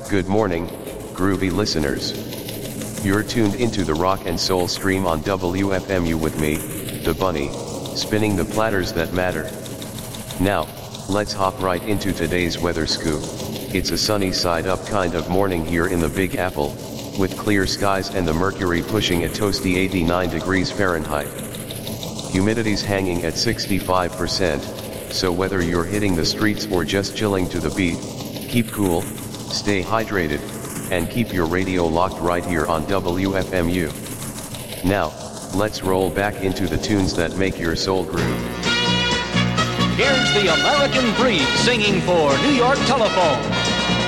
Good morning, groovy listeners. You're tuned into the rock and soul stream on WFMU with me, the Bunny, spinning the platters that matter. Now, let's hop right into today's weather scoop. It's a sunny side up kind of morning here in the Big Apple, with clear skies and the mercury pushing a toasty 89 degrees Fahrenheit. Humidity's hanging at 65%, so whether you're hitting the streets or just chilling to the beat, keep cool, stay hydrated, and keep your radio locked right here on WFMU. Now, let's roll back into the tunes that make your soul groove. Here's the American Breed singing for New York Telephone.